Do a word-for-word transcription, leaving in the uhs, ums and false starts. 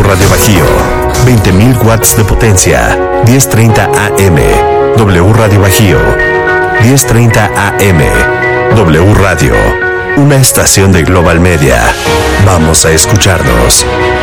Radio Bajío, veinte mil watts de potencia, diez treinta A M. W Radio Bajío, diez treinta A M. W Radio, una estación de Global Media. Vamos a escucharnos.